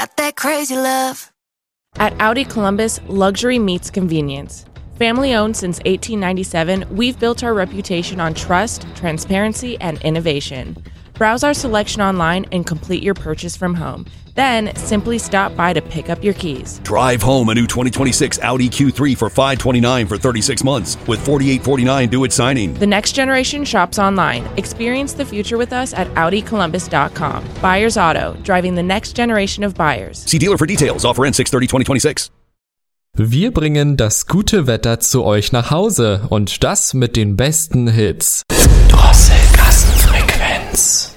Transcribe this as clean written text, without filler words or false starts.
got that crazy love. At Audi Columbus, luxury meets convenience. Family owned since 1897, we've built our reputation on trust, transparency, and innovation. Browse our selection online and complete your purchase from home. Then simply stop by to pick up your keys. Drive home a new 2026 Audi Q3 for $529 for 36 months with $4849 due at signing. The next generation shops online. Experience the future with us at AudiColumbus.com. Buyers Auto, driving the next generation of buyers. See dealer for details. Offer ends 6/30/2026. Wir bringen das gute Wetter zu euch nach Hause und das mit den besten Hits. Drosselkassenfrequenz.